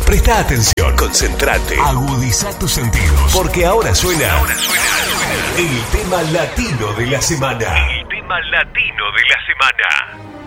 Presta atención, concentrate, agudiza tus sentidos, porque ahora suena el tema latino de la semana. El tema latino de la semana.